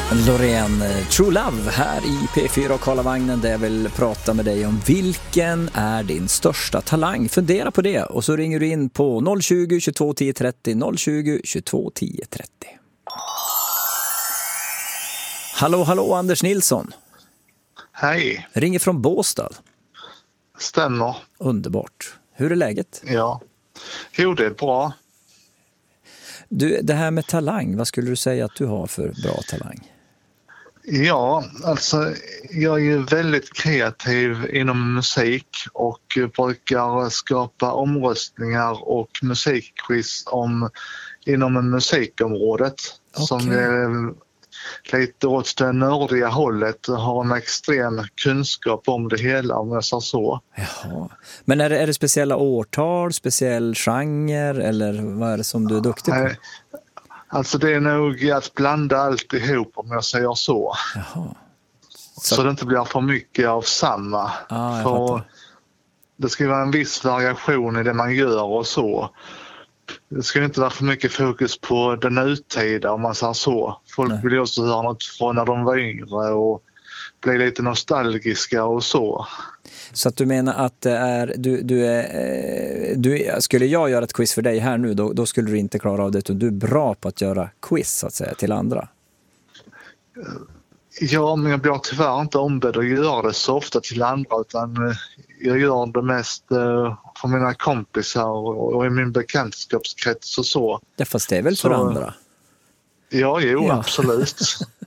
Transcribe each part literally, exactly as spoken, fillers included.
Loreen, True Love här i P fyra och Karlavagnen, där jag vill prata med dig om vilken är din största talang. Fundera på det och så ringer du in på noll tjugo, tjugotvå, tio trettio, noll tjugo, tjugotvå, tio trettio. Hallå, hallå, Anders Nilsson. Hej. Ringer från Båstad. Stämmer. Underbart. Hur är läget? Ja. Jo, det är bra. Du, det här med talang, vad skulle du säga att du har för bra talang? Ja, alltså jag är ju väldigt kreativ inom musik och brukar skapa omröstningar och musikquiz om inom musikområdet. Okay. Som är lite åt det nördiga hållet, har en extrem kunskap om det hela, om jag sa så. Jaha. Men är det, är det speciella årtal, speciell genre eller vad är det som du är duktig på? Alltså det är nog att blanda allt ihop, om jag säger så. Jaha. Så, så det inte blir för mycket av samma. Ah, för det ska vara en viss variation i det man gör och så. Det ska inte vara för mycket fokus på den nutida, om man säger så. Folk Nej. vill också höra något från när de var yngre och bli lite nostalgiska och så. Så att du menar att det är, du, du är, du, skulle jag göra ett quiz för dig här nu, då, då skulle du inte klara av det, utan du är bra på att göra quiz så att säga till andra. Ja, men jag blir tyvärr inte ombedd att göra det så ofta till andra, utan jag gör det mest för mina kompisar och i min bekantskapskrets och så. Ja, fast det är väl för så, andra? Ja, jo, ja. Absolut.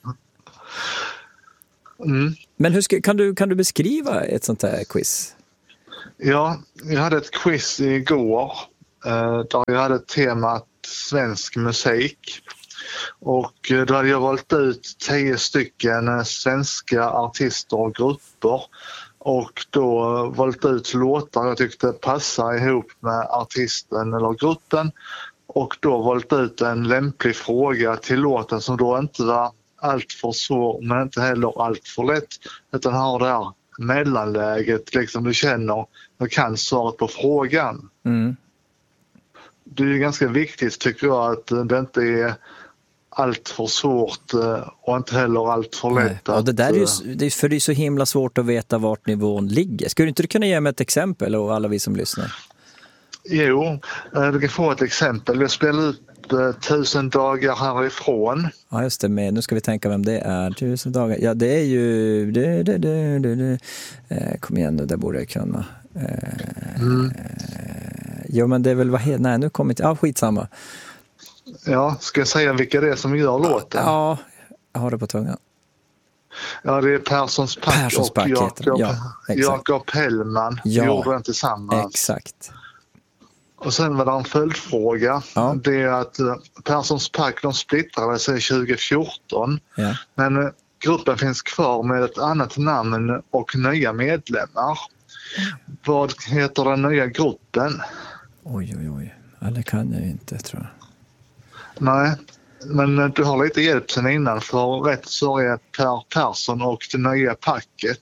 Mm. Men hur ska, kan, du, kan du beskriva ett sånt här quiz? Ja, jag hade ett quiz igår eh, där jag hade temat svensk musik. Och då hade jag valt ut tio stycken svenska artister och grupper. Och då valt ut låtar jag tyckte passade ihop med artisten eller gruppen. Och då valt ut en lämplig fråga till låten som då inte var allt för svår men inte heller allt för lätt, utan har det här mellanläget, liksom du känner och kan svaret på frågan. Mm. Det är ju ganska viktigt tycker jag att det inte är allt för svårt och inte heller allt för lätt. Ja, det där är ju, det är för det är så himla svårt att veta vart nivån ligger. Skulle inte du kunna ge mig ett exempel och alla vi som lyssnar? Jo, du kan få ett exempel. Jag spelar ut tusen dagar härifrån. Ja, just det. Men nu ska vi tänka vem det är. Tusen dagar. Ja, det är ju... Det, det, det, det, det. Eh, kom igen nu, det borde jag kunna. Eh, mm. Jo, men det är väl... Vad he- Nej, nu kommer inte... Ja, skitsamma. Ja, ska jag säga vilka det är som gör låten? Ja, jag har det på tungan. Ja, det är Perssons Pack Perssons Pack och Jakob, ja, Jakob Hellman ja, gjorde den tillsammans. Exakt. Och sen var det en följdfråga. Ja. Det är att Perssons Pack, de splittrade sig tjugo fjorton. Ja. Men gruppen finns kvar med ett annat namn och nya medlemmar. Mm. Vad heter den nya gruppen? Oj, oj, oj. Ja, det kan jag inte, tror jag. Nej, men du har lite hjälp sen innan, för rätt så är Per Persson och det nya packet.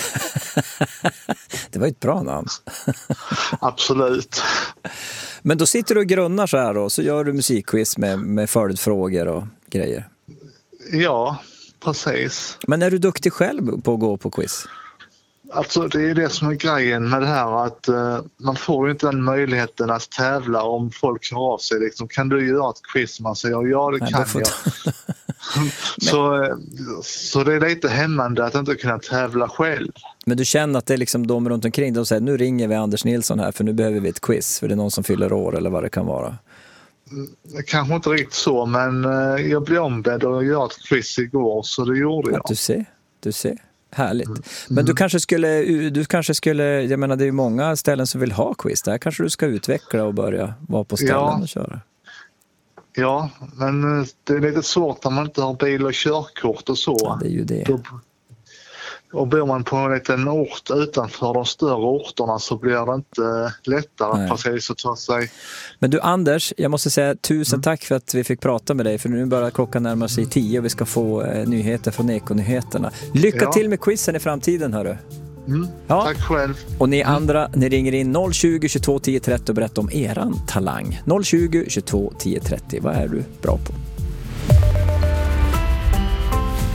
Det var ett bra namn. Absolut. Men då sitter du och grunnar så här då, så gör du musikquiz med, med följdfrågor och grejer. Ja, precis. Men är du duktig själv på att gå på quiz? Alltså det är det som är grejen med det här, att uh, man får ju inte den möjligheten att tävla om folk hör av sig. Liksom, kan du göra ett quiz? Man säger ja, det Nej, kan jag. så, så det är lite hämmande att inte kunna tävla själv. Men du känner att det är liksom de runt omkring, de säger nu ringer vi Anders Nilsson här för nu behöver vi ett quiz, för det är någon som fyller år eller vad det kan vara. Kanske inte riktigt så, men uh, jag blev ombedd att göra ett quiz igår, så det gjorde jag. Att du ser, du ser. Härligt. Mm. Men du kanske skulle, du kanske skulle, jag menar det är ju många ställen som vill ha quiz. Där kanske du ska utveckla och börja vara på ställen ja. och köra. Ja, men det är lite svårt när man inte har bil och körkort och så. Ja, det är ju det. Då, och bor man på en liten ort utanför de större orterna så blir det inte lättare Nej. precis att ta sig. Men du Anders, jag måste säga tusen mm. tack för att vi fick prata med dig, för nu börjar klockan närma sig tio och vi ska få eh, nyheter från Ekonyheterna. Lycka ja. till med quizen i framtiden, hörru. Mm. Ja. Tack själv. Och ni andra, ni ringer in noll tjugo, tjugotvå, tio trettio och berättar om eran talang. noll tjugo, tjugotvå, tio trettio. Vad är du bra på?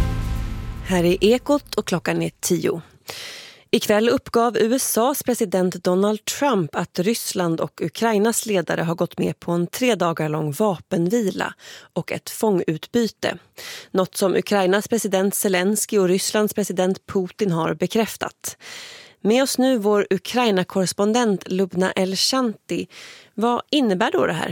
Här är Ekot och klockan är tio. Ikväll uppgav U S A:s president Donald Trump att Ryssland och Ukrainas ledare har gått med på en tre dagar lång vapenvila och ett fångutbyte. Något som Ukrainas president Zelensky och Rysslands president Putin har bekräftat. Med oss nu vår Ukraina-korrespondent Lubna El-Shanti. Vad innebär då det här?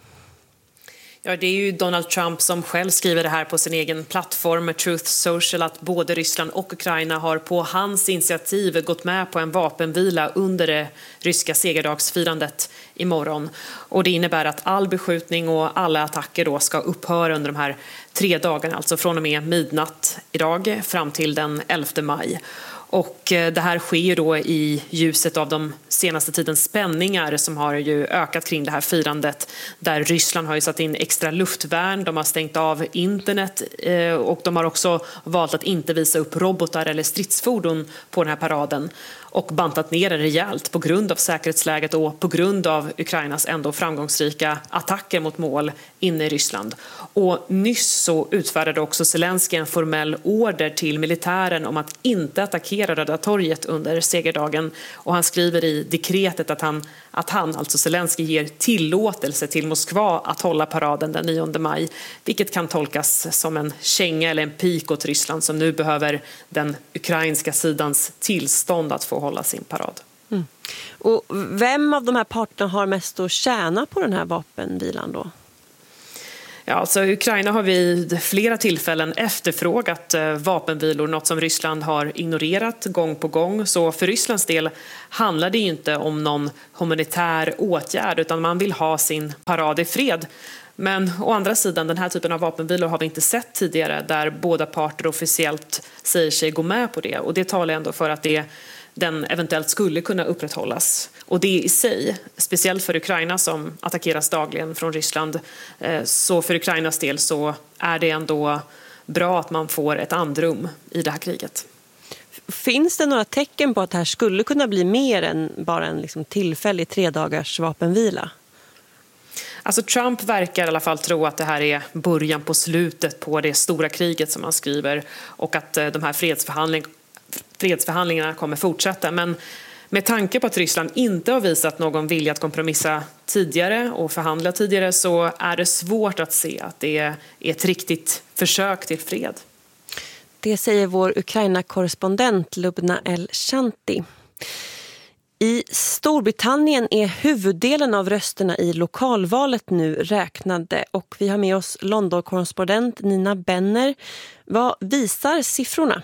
Ja, det är ju Donald Trump som själv skriver det här på sin egen plattform Truth Social, att både Ryssland och Ukraina har på hans initiativ gått med på en vapenvila under det ryska segerdagsfirandet imorgon. Och det innebär att all beskjutning och alla attacker då ska upphöra under de här tre dagarna, alltså från och med midnatt idag fram till den elfte maj. Och det här sker då i ljuset av de senaste tidens spänningar som har ju ökat kring det här firandet, där Ryssland har ju satt in extra luftvärn, de har stängt av internet och de har också valt att inte visa upp robotar eller stridsfordon på den här paraden och bantat ner det rejält på grund av säkerhetsläget och på grund av Ukrainas ändå framgångsrika attacker mot mål inne i Ryssland. Och nyss så utfärdade också Zelensky en formell order till militären om att inte attackera Röda torget under segerdagen, och han skriver i dekretet att han, att han alltså Zelensky, ger tillåtelse till Moskva att hålla paraden den nionde maj, vilket kan tolkas som en känga eller en pik åt Ryssland som nu behöver den ukrainska sidans tillstånd att få hålla sin parad. Mm. Och vem av de här parterna har mest att tjäna på den här vapenvilan då? Ja, alltså Ukraina har vid flera tillfällen efterfrågat vapenvilor, något som Ryssland har ignorerat gång på gång. Så för Rysslands del handlar det inte om någon humanitär åtgärd, utan man vill ha sin parad i fred. Men å andra sidan, den här typen av vapenvilor har vi inte sett tidigare där båda parter officiellt säger sig gå med på det. Och det talar ändå för att det, den eventuellt skulle kunna upprätthållas. Och det i sig, speciellt för Ukraina som attackeras dagligen från Ryssland, så för Ukrainas del så är det ändå bra att man får ett andrum i det här kriget. Finns det några tecken på att det här skulle kunna bli mer än bara en liksom tillfällig tre dagars vapenvila? Alltså Trump verkar i alla fall tro att det här är början på slutet på det stora kriget som han skriver, och att de här fredsförhandling, fredsförhandlingarna kommer fortsätta. Men med tanke på att Ryssland inte har visat någon vilja att kompromissa tidigare och förhandla tidigare, så är det svårt att se att det är ett riktigt försök till fred. Det säger vår Ukraina-korrespondent Lubna El-Shanti. I Storbritannien är huvuddelen av rösterna i lokalvalet nu räknade, och vi har med oss London-korrespondent Nina Benner. Vad visar siffrorna?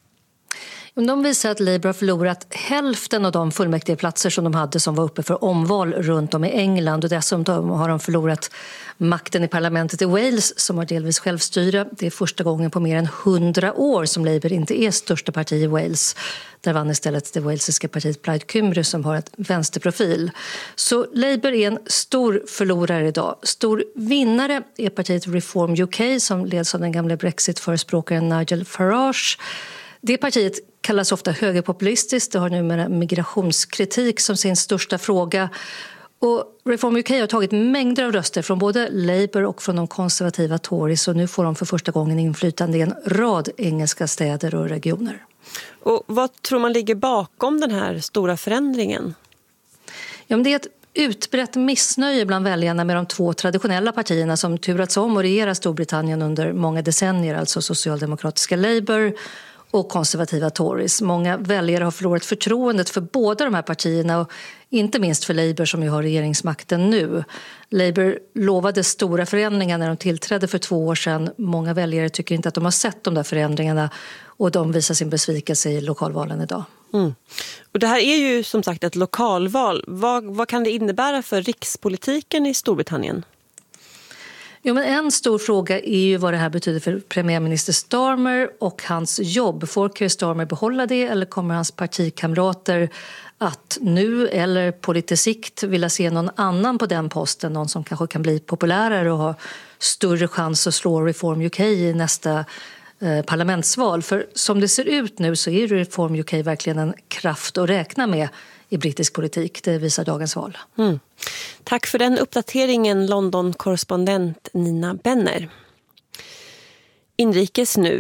De visar att Labour har förlorat hälften av de fullmäktigeplatser som de hade som var uppe för omval runt om i England, och dessutom har de förlorat makten i parlamentet i Wales som har delvis självstyre. Det är första gången på mer än hundra år som Labour inte är största parti i Wales. Där vann istället det walesiska partiet Plaid Cymru som har ett vänsterprofil. Så Labour är en stor förlorare idag. Stor vinnare är partiet Reform U K som leds av den gamla Brexit-förespråkaren Nigel Farage. Det partiet kallas ofta högerpopulistiskt. Det har numera migrationskritik som sin största fråga. Och Reform U K har tagit mängder av röster från både Labour och från de konservativa Tories, och nu får de för första gången inflytande i en rad engelska städer och regioner. Och vad tror man ligger bakom den här stora förändringen? Ja, men det är ett utbrett missnöje bland väljarna med de två traditionella partierna som turats om och regerar Storbritannien under många decennier, alltså socialdemokratiska Labour och konservativa Tories. Många väljare har förlorat förtroendet för båda de här partierna, och inte minst för Labour som ju har regeringsmakten nu. Labour lovade stora förändringar när de tillträdde för två år sedan. Många väljare tycker inte att de har sett de där förändringarna, och de visar sin besvikelse i lokalvalen idag. Mm. Och det här är ju som sagt ett lokalval. Vad, vad kan det innebära för rikspolitiken i Storbritannien? Jo, men en stor fråga är ju vad det här betyder för premiärminister Starmer och hans jobb. Får Keir Starmer behålla det, eller kommer hans partikamrater att nu eller på lite sikt vilja se någon annan på den posten? Någon som kanske kan bli populärare och ha större chans att slå Reform U K i nästa eh, parlamentsval. För som det ser ut nu så är Reform U K verkligen en kraft att räkna med i brittisk politik. Det visar dagens val. Mm. Tack för den uppdateringen, London-korrespondent Nina Benner. Inrikes nu.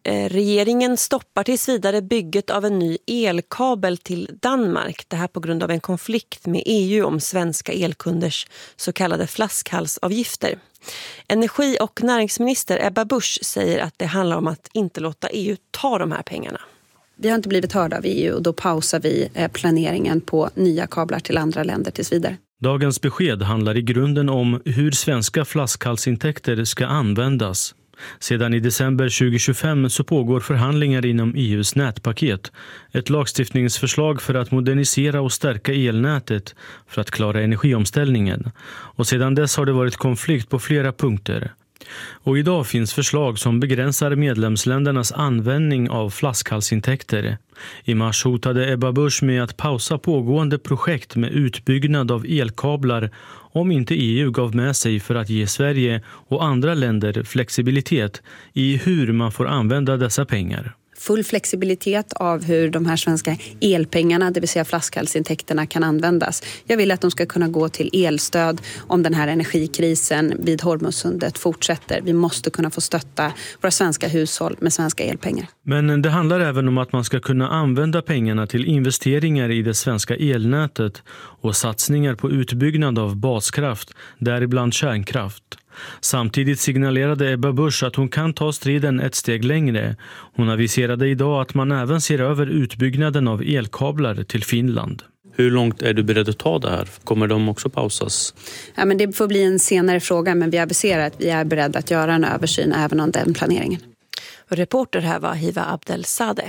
Regeringen stoppar tills vidare bygget av en ny elkabel till Danmark. Det här på grund av en konflikt med E U om svenska elkunders så kallade flaskhalsavgifter. Energi- och näringsminister Ebba Busch säger att det handlar om att inte låta E U ta de här pengarna. Vi har inte blivit hörda av E U och då pausar vi planeringen på nya kablar till andra länder tills vidare. Dagens besked handlar i grunden om hur svenska flaskhalsintäkter ska användas. Sedan i december tjugohundratjugofem så pågår förhandlingar inom E U:s nätpaket. Ett lagstiftningsförslag för att modernisera och stärka elnätet för att klara energiomställningen. Och sedan dess har det varit konflikt på flera punkter. Och idag finns förslag som begränsar medlemsländernas användning av flaskhalsintäkter. I mars hotade Ebba Busch med att pausa pågående projekt med utbyggnad av elkablar om inte E U gav med sig för att ge Sverige och andra länder flexibilitet i hur man får använda dessa pengar. Full flexibilitet av hur de här svenska elpengarna, det vill säga flaskhalsintäkterna, kan användas. Jag vill att de ska kunna gå till elstöd om den här energikrisen vid Hormuzsundet fortsätter. Vi måste kunna få stötta våra svenska hushåll med svenska elpengar. Men det handlar även om att man ska kunna använda pengarna till investeringar i det svenska elnätet och satsningar på utbyggnad av baskraft, däribland kärnkraft. Samtidigt signalerade Ebba Busch att hon kan ta striden ett steg längre. Hon aviserade idag att man även ser över utbyggnaden av elkablar till Finland. Hur långt är du beredd att ta det här? Kommer de också pausas? Ja, men det får bli en senare fråga, men vi aviserar att vi är beredda att göra en översyn även om den planeringen. Och reporter här var Hiva Abdelsadeh.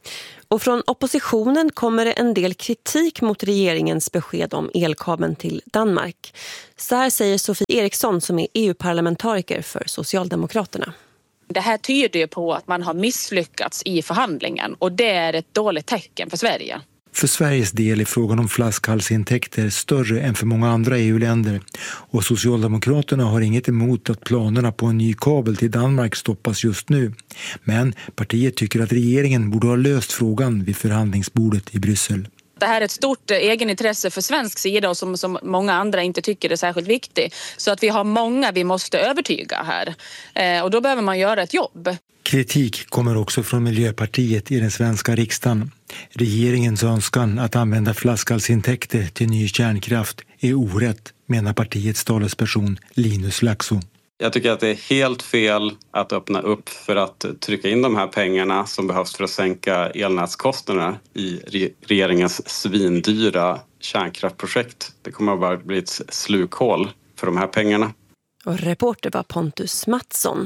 Och från oppositionen kommer det en del kritik mot regeringens besked om elkabeln till Danmark. Så här säger Sofie Eriksson som är E U-parlamentariker för Socialdemokraterna. Det här tyder ju på att man har misslyckats i förhandlingen och det är ett dåligt tecken för Sverige. För Sveriges del är frågan om flaskhalsintäkter större än för många andra E U-länder och Socialdemokraterna har inget emot att planerna på en ny kabel till Danmark stoppas just nu. Men partiet tycker att regeringen borde ha löst frågan vid förhandlingsbordet i Bryssel. Det här är ett stort egenintresse för svensk sida och som, som många andra inte tycker är särskilt viktigt. Så att vi har många vi måste övertyga här. Eh, och då behöver man göra ett jobb. Kritik kommer också från Miljöpartiet i den svenska riksdagen. Regeringens önskan att använda flaskhalsintäkter till ny kärnkraft är orätt, menar partiets talesperson Linus Laxo. Jag tycker att det är helt fel att öppna upp för att trycka in de här pengarna som behövs för att sänka elnätskostnaderna i regeringens svindyra kärnkraftprojekt. Det kommer att bara bli ett slukhål för de här pengarna. Och reporter var Pontus Mattsson.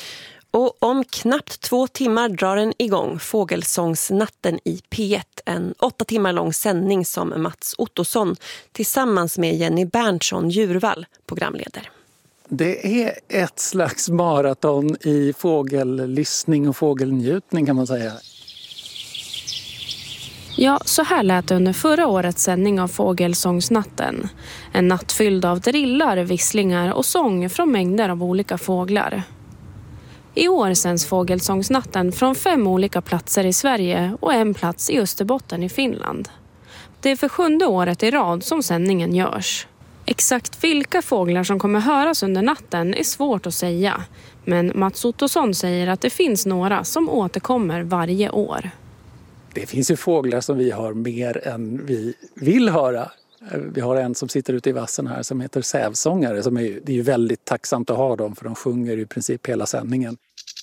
Och om knappt två timmar drar den igång Fågelsångsnatten i P ett. En åtta timmar lång sändning som Mats Ottosson tillsammans med Jenny Berntsson Djurvall programleder. Det är ett slags maraton i fågellyssning och fågelnjutning kan man säga. Ja, så här lät det under förra årets sändning av Fågelsångsnatten. En natt fylld av drillar, visslingar och sång från mängder av olika fåglar. I år sänds Fågelsångsnatten från fem olika platser i Sverige och en plats i Österbotten i Finland. Det är för sjunde året i rad som sändningen görs. Exakt vilka fåglar som kommer höras under natten är svårt att säga. Men Mats Ottosson säger att det finns några som återkommer varje år. Det finns ju fåglar som vi har mer än vi vill höra. Vi har en som sitter ute i vassen här som heter sävsångare. Som är, det är ju väldigt tacksamt att ha dem för de sjunger i princip hela sändningen.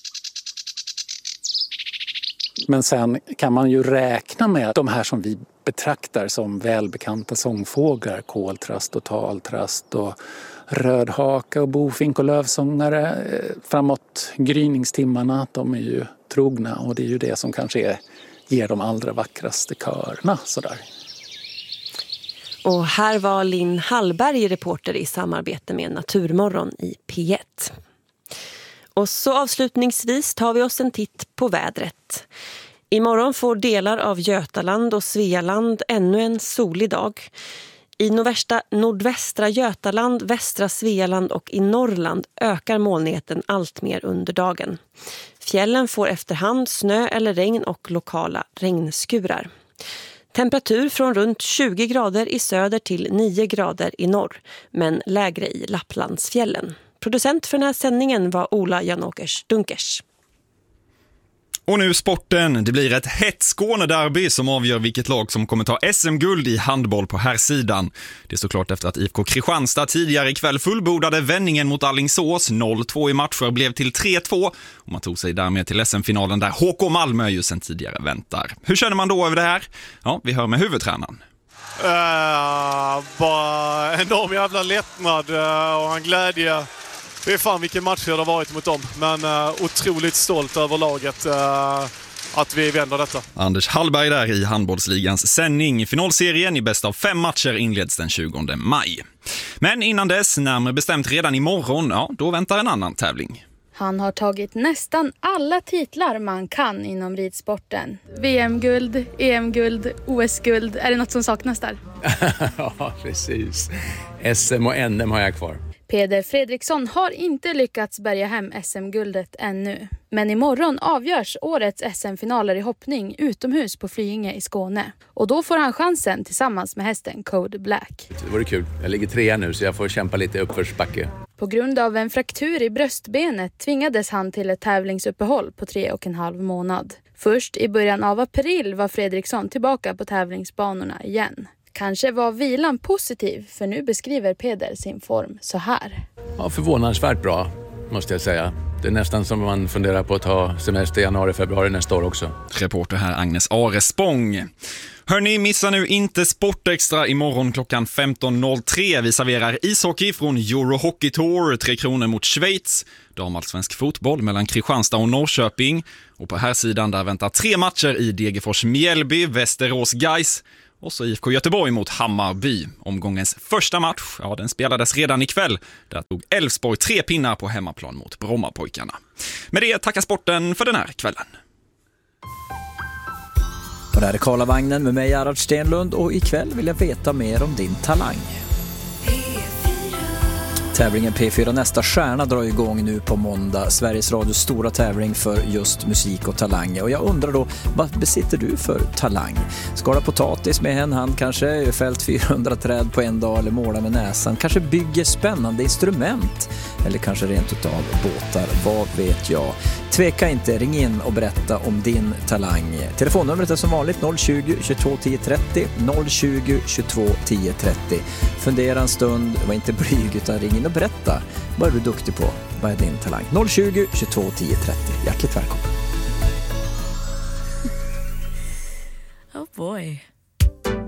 Men sen kan man ju räkna med de här som vi betraktar som välbekanta sångfåglar. Koltrast och taltrast och rödhaka och bofink och lövsångare. Framåt gryningstimmarna, de är ju trogna och det är ju det som kanske är, ger de allra vackraste körna sådär. Och här var Linn Hallberg reporter i samarbete med Naturmorgon i P ett. Och så avslutningsvis tar vi oss en titt på vädret. Imorgon får delar av Götaland och Svealand ännu en solig dag. I nordvästra, nordvästra Götaland, västra Svealand och i Norrland ökar molnigheten allt mer under dagen. Fjällen får efterhand snö eller regn och lokala regnskurar. Temperatur från runt tjugo grader i söder till nio grader i norr, men lägre i Lapplandsfjällen. Producent för den här sändningen var Ola Janåkers Dunkers. Och nu sporten. Det blir ett hett Skånederby som avgör vilket lag som kommer ta S M-guld i handboll på här sidan. Det är såklart efter att I F K Kristianstad tidigare ikväll fullbordade vändningen mot Alingsås. noll två i matcher blev till tre två och man tog sig därmed till S M-finalen där H K Malmö ju sen tidigare väntar. Hur känner man då över det här? Ja, vi hör med huvudtränaren. Uh, bara enorm jävla lättnad uh, och en glädje. Det är fan vilken match det har varit mot dem. Men uh, otroligt stolt över laget uh, att vi vänder detta. Anders Hallberg där i handbollsligans sändning. Finalserien i bäst av fem matcher inleds den tjugonde maj. Men innan dess, närmare bestämt redan imorgon, ja, då väntar en annan tävling. Han har tagit nästan alla titlar man kan inom ridsporten. V M-guld, E M-guld, O S-guld. Är det något som saknas där? Ja, precis. S M och N M har jag kvar. Peder Fredriksson har inte lyckats bärga hem S M-guldet ännu. Men imorgon avgörs årets S M-finaler i hoppning utomhus på Flyinge i Skåne. Och då får han chansen tillsammans med hästen Code Black. Det vore kul. Jag ligger trea nu så jag får kämpa lite uppförsbacke. På grund av en fraktur i bröstbenet tvingades han till ett tävlingsuppehåll på tre och en halv månad. Först i början av april var Fredriksson tillbaka på tävlingsbanorna igen. Kanske var vilan positiv, för nu beskriver Peder sin form så här. Ja, förvånansvärt bra, måste jag säga. Det är nästan som man funderar på att ta semester i januari, februari nästa år också. Reporter här Agnes Arespång. Hörrni, missa nu inte Sportextra imorgon klockan femton noll tre. Vi serverar ishockey från Eurohockey Tour, Tre Kronor mot Schweiz. Damallsvensk fotboll mellan Kristianstad och Norrköping. Och på här sidan där väntar tre matcher i Degerfors Mjällby, Västerås Gais och så I F K Göteborg mot Hammarby. Omgångens första match, ja, den spelades redan ikväll. Där tog Elfsborg tre pinnar på hemmaplan mot Brommapojkarna. Med det tackar sporten för den här kvällen. Och där är Karlavagnen med mig, Gerhard Stenlund, och ikväll vill jag veta mer om din talang. Tävlingen P fyra Nästa stjärna drar igång nu på måndag. Sveriges Radios stora tävling för just musik och talang. Och jag undrar då, vad besitter du för talang? Skala potatis med en hand kanske, fällt fyrahundra träd på en dag eller måla med näsan. Kanske bygger spännande instrument. Eller kanske rent utav båtar, vad vet jag. Tveka inte, ring in och berätta om din talang. Telefonnumret är som vanligt noll tjugo, tjugotvå, tio trettio, noll tjugo, tjugotvå, tio trettio. Fundera en stund, var inte blyg utan ring in och berätta. Vad är du duktig på? Vad är din talang? noll tjugo, tjugotvå, tio trettio. Hjärtligt välkommen.